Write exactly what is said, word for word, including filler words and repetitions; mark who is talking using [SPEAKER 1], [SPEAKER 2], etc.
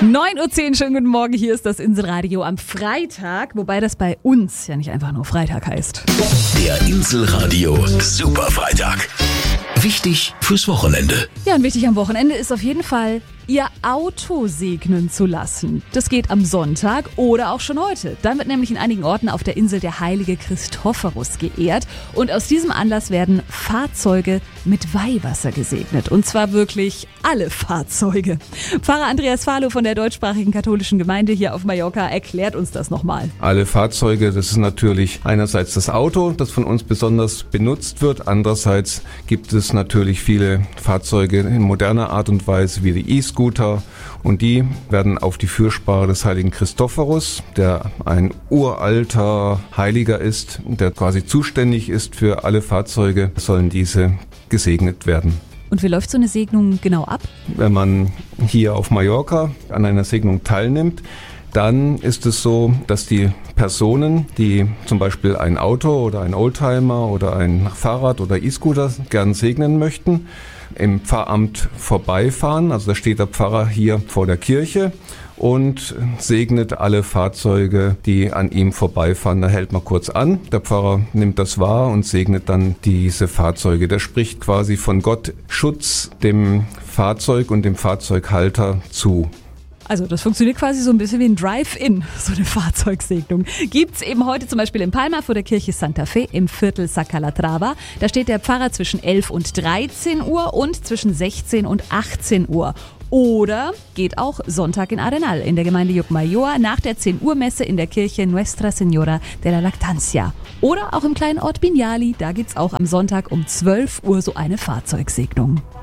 [SPEAKER 1] neun Uhr zehn, schönen guten Morgen, hier ist das Inselradio am Freitag, wobei das bei uns ja nicht einfach nur Freitag heißt.
[SPEAKER 2] Der Inselradio Superfreitag. Wichtig fürs Wochenende.
[SPEAKER 1] Ja, und wichtig am Wochenende ist auf jeden Fall, Ihr Auto segnen zu lassen. Das geht am Sonntag oder auch schon heute. Dann wird nämlich in einigen Orten auf der Insel der heilige Christophorus geehrt. Und aus diesem Anlass werden Fahrzeuge mit Weihwasser gesegnet. Und zwar wirklich alle Fahrzeuge. Pfarrer Andreas Fahlo von der deutschsprachigen katholischen Gemeinde hier auf Mallorca erklärt uns das nochmal.
[SPEAKER 3] Alle Fahrzeuge, das ist natürlich einerseits das Auto, das von uns besonders benutzt wird. Andererseits gibt es natürlich viele Fahrzeuge in moderner Art und Weise wie die E-Scooter. Und die werden auf die Fürsprache des heiligen Christophorus, der ein uralter Heiliger ist, der quasi zuständig ist für alle Fahrzeuge, sollen diese gesegnet werden.
[SPEAKER 1] Und wie läuft so eine Segnung genau ab?
[SPEAKER 3] Wenn man hier auf Mallorca an einer Segnung teilnimmt, dann ist es so, dass die Personen, die zum Beispiel ein Auto oder ein Oldtimer oder ein Fahrrad oder E-Scooter gern segnen möchten, im Pfarramt vorbeifahren. Also da steht der Pfarrer hier vor der Kirche und segnet alle Fahrzeuge, die an ihm vorbeifahren. Da hält man kurz an, der Pfarrer nimmt das wahr und segnet dann diese Fahrzeuge. Der spricht quasi von Gott Schutz dem Fahrzeug und dem Fahrzeughalter zu.
[SPEAKER 1] Also das funktioniert quasi so ein bisschen wie ein Drive-In, so eine Fahrzeugsegnung. Gibt's eben heute zum Beispiel in Palma vor der Kirche Santa Fe im Viertel Sa Calatrava. Da steht der Pfarrer zwischen elf und dreizehn Uhr und zwischen sechzehn und achtzehn Uhr. Oder geht auch Sonntag in Arenal in der Gemeinde Llucmajor nach der zehn Uhr Messe in der Kirche Nuestra Señora de la Lactancia. Oder auch im kleinen Ort Vinyali, da gibt's auch am Sonntag um zwölf Uhr so eine Fahrzeugsegnung.